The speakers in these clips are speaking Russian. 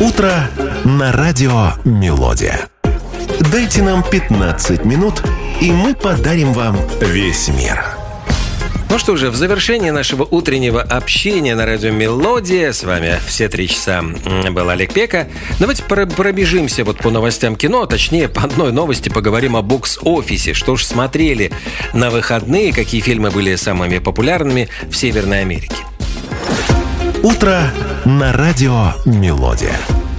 Утро на радио «Мелодия». Дайте нам 15 минут, и мы подарим вам весь мир. Ну что же, в завершении нашего утреннего общения на радио «Мелодия» с вами все 3 часа был Олег Пека. Давайте пробежимся по новостям кино, а точнее по одной новости поговорим о бокс-офисе. Что ж смотрели на выходные, какие фильмы были самыми популярными в Северной Америке. Утро на радио «Мелодия».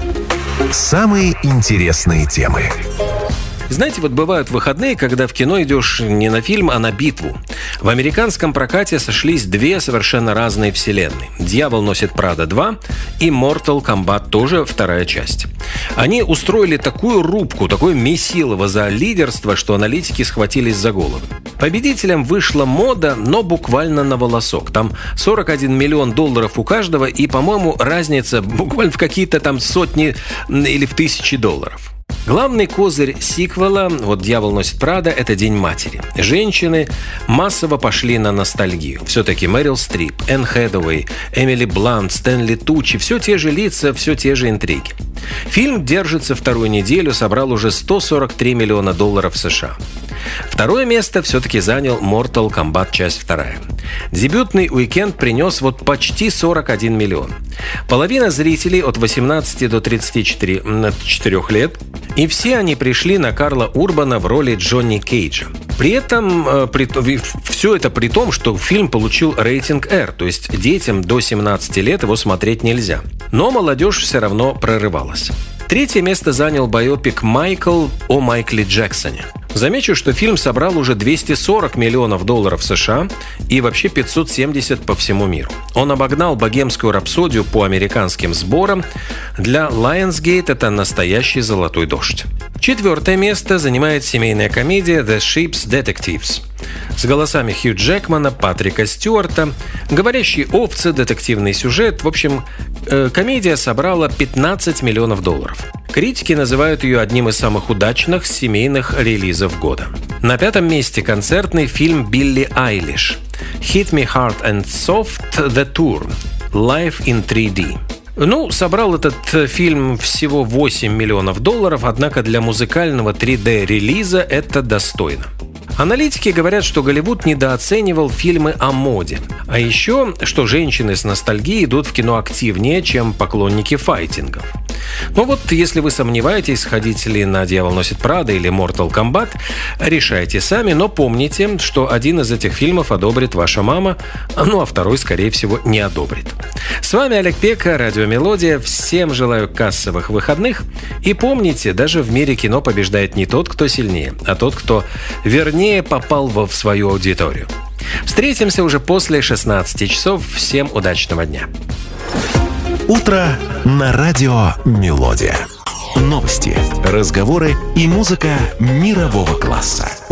Самые интересные темы. Знаете, бывают выходные, когда в кино идешь не на фильм, а на битву. В американском прокате сошлись 2 совершенно разные вселенные. «Дьявол носит Прада 2» и «Mortal Kombat» тоже 2-я часть. Они устроили такую рубку, такое месилово за лидерство, что аналитики схватились за головы. Победителем вышла мода, но буквально на волосок. Там $41 миллион у каждого, и, по-моему, разница буквально в какие-то там сотни или в тысячи долларов. Главный козырь сиквела, «Дьявол носит Прада» — это День матери. Женщины массово пошли на ностальгию. Все-таки Мэрил Стрип, Энн Хэтэуэй, Эмили Блант, Стэнли Туччи — все те же лица, все те же интриги. Фильм держится 2-ю неделю, собрал уже $143 миллиона США. 2-е место все-таки занял Mortal Kombat часть 2. Дебютный уикенд принес почти 41 миллион. Половина зрителей от 18 до 34 лет, и все они пришли на Карла Урбана в роли Джонни Кейджа. При этом, все это при том, что фильм получил рейтинг R, то есть детям до 17 лет его смотреть нельзя. Но молодежь все равно прорывалась. 3-е место занял байопик «Майкл» о Майкле Джексоне. Замечу, что фильм собрал уже $240 миллионов США и вообще 570 по всему миру. Он обогнал «Богемскую рапсодию» по американским сборам. Для Lionsgate это настоящий золотой дождь. 4-е место занимает семейная комедия «The Ship's Detectives» с голосами Хью Джекмана, Патрика Стюарта, говорящие овцы, детективный сюжет. В общем, комедия собрала $15 миллионов. Критики называют ее одним из самых удачных семейных релизов года. На 5-м месте концертный фильм Билли Айлиш «Hit Me Hard and Soft The Tour. Live in 3D». Собрал этот фильм всего $8 миллионов, однако для музыкального 3D-релиза это достойно. Аналитики говорят, что Голливуд недооценивал фильмы о моде. А еще, что женщины с ностальгией идут в кино активнее, чем поклонники файтингов. Если вы сомневаетесь, сходить ли на «Дьявол носит Прада» или «Mortal Kombat», решайте сами, но помните, что один из этих фильмов одобрит ваша мама, а 2-й, скорее всего, не одобрит. С вами Олег Пека, радио «Мелодия». Всем желаю кассовых выходных. И помните, даже в мире кино побеждает не тот, кто сильнее, а тот, кто вернее попал в свою аудиторию. Встретимся уже после 16 часов. Всем удачного дня. Утро на радио «Мелодия». Новости, разговоры и музыка мирового класса.